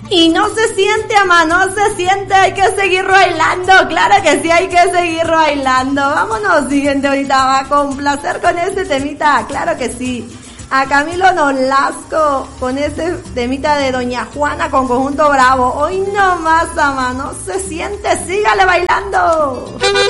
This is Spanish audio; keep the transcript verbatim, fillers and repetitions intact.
Y no se siente, ama, no se siente, hay que seguir bailando, claro que sí, hay que seguir bailando. Vámonos, siguiente ahorita, va con placer con ese temita, claro que sí. A Camilo Nolasco con ese temita de Doña Juana con Conjunto Bravo. Hoy no más, ama, no se siente, sígale bailando.